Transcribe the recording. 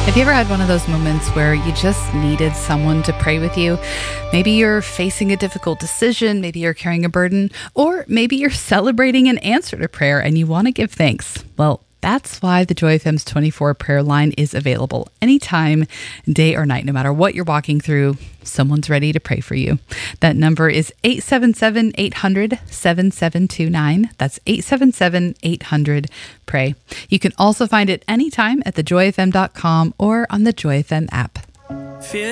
Have you ever had one of those moments where you just needed someone to pray with you? Maybe you're facing a difficult decision, maybe you're carrying a burden, or maybe you're celebrating an answer to prayer and you want to give thanks. Well, that's why the Joy FM's 24 prayer line is available anytime, day or night. No matter what you're walking through, someone's ready to pray for you. That number is 877-800-7729. That's 877-800-PRAY. You can also find it anytime at thejoyfm.com or on the Joy FM app.